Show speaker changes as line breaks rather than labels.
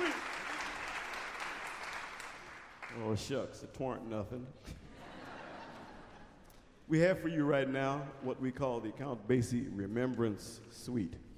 Oh, shucks, it weren't nothing. We have for you right now what we call the Count Basie Remembrance Suite.